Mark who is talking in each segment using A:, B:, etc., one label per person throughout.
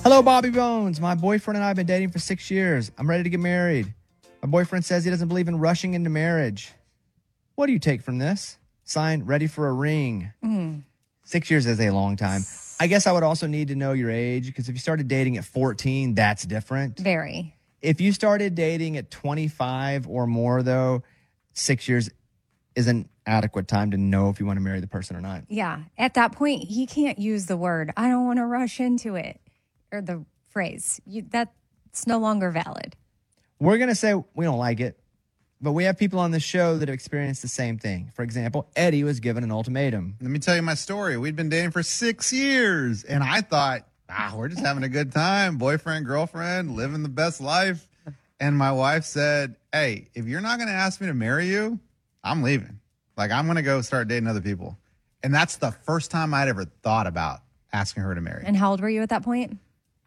A: Hello, Bobby Bones. My boyfriend and I have been dating for 6 years. I'm ready to get married. My boyfriend says he doesn't believe in rushing into marriage. What do you take from this? Signed, ready for a ring. 6 years is a long time. I guess I would also need to know your age, because if you started dating at 14, that's different.
B: Very.
A: If you started dating at 25 or more, though, 6 years is an adequate time to know if you want to marry the person or not.
B: Yeah. At that point, he can't use the word, I don't want to rush into it, or the phrase. That's no longer valid.
A: We're going to say we don't like it, but we have people on the show that have experienced the same thing. For example, Eddie was given an ultimatum.
C: Let me tell you my story. We'd been dating for 6 years, and I thought, we're just having a good time. Boyfriend, girlfriend, living the best life. And my wife said, hey, if you're not going to ask me to marry you, I'm leaving. Like, I'm going to go start dating other people. And that's the first time I'd ever thought about asking her to marry.
B: And how old were you at that point?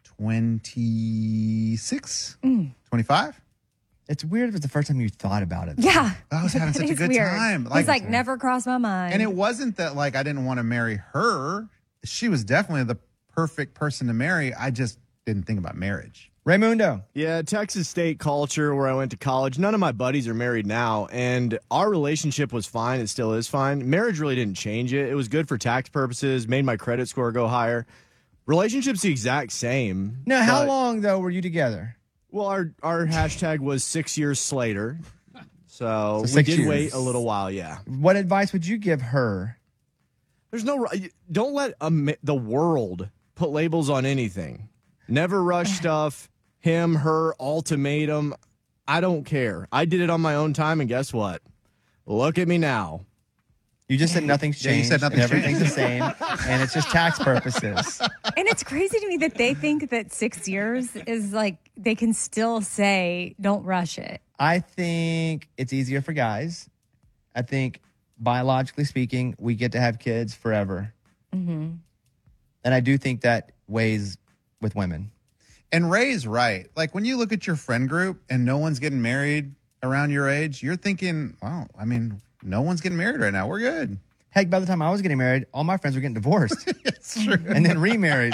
C: 26? 25?
A: It's weird if it's the first time you thought about it.
B: Yeah.
C: I was having such a good time.
B: He's like, never crossed my mind.
C: And it wasn't that, like, I didn't want to marry her. She was definitely the perfect person to marry. I just didn't think about marriage.
A: Raymundo.
D: Yeah, Texas State culture where I went to college. None of my buddies are married now, and our relationship was fine. It still is fine. Marriage really didn't change it. It was good for tax purposes, made my credit score go higher. Relationship's the exact same.
A: Now, how long, though, were you together?
D: Well, our hashtag was 6 years Slater. So we
A: 6
D: did
A: years.
D: wait a little while, yeah.
A: What advice would you give her?
D: Don't let the world put labels on anything. Never rush stuff. Him, her, ultimatum. I don't care. I did it on my own time, and guess what? Look at me now.
A: You just said nothing's changed.
C: Yeah, you said nothing's
A: everything's the same, and it's just tax purposes.
B: And it's crazy to me that they think that 6 years is like, they can still say, don't rush it.
A: I think it's easier for guys. I think, biologically speaking, we get to have kids forever.
B: Mm-hmm.
A: And I do think that weighs with women.
C: And Ray's right. Like, when you look at your friend group and no one's getting married around your age, you're thinking, wow, I mean, no one's getting married right now. We're good.
A: Heck, by the time I was getting married, all my friends were getting divorced.
C: It's true.
A: And then remarried.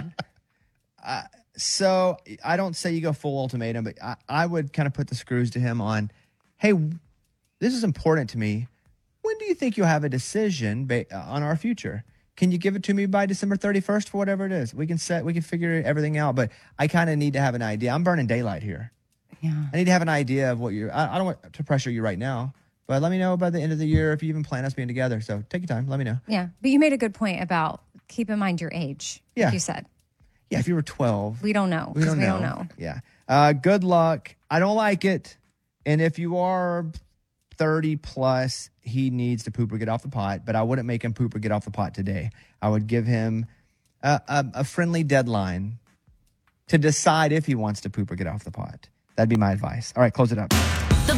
A: So I don't say you go full ultimatum, but I would kind of put the screws to him on, hey, this is important to me. When do you think you'll have a decision on our future? Can you give it to me by December 31st for whatever it is? We can figure everything out, but I kind of need to have an idea. I'm burning daylight here.
B: Yeah.
A: I need to have an idea of what I don't want to pressure you right now, but let me know by the end of the year if you even plan us being together. So take your time. Let me know.
B: Yeah. But you made a good point about keep in mind your age.
A: Yeah.
B: Like you said.
A: Yeah, if you were 12.
B: We don't know.
A: We don't know. Yeah. Good luck. I don't like it. And if you are 30 plus, he needs to poop or get off the pot, but I wouldn't make him poop or get off the pot today. I would give him a friendly deadline to decide if he wants to poop or get off the pot. That'd be my advice. All right, close it up.